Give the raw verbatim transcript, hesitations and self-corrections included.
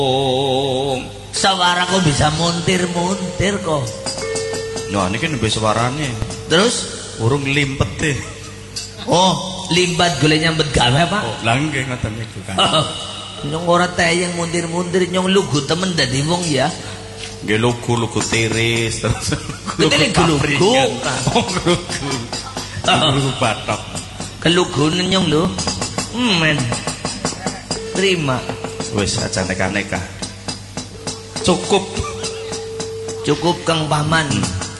Oh, sawara kok bisa muntir-muntir kok. Nah, ini kan lebih suaranya. Terus? Urung limpet deh. Oh, limbat gule nyambet gawe Pak. Oh, langgeng ngoten niku kan. Nyong ora tayang muntir-muntir nyong lugu temen dadi wong ya. Nggih lugu-lugu tiris terus. Betul lugu. Oh, lugu. Lugu batok. Kelugune nyong lho. Men. Terima. Wis aja neka-neka. Cukup. Cukup Kang Paman.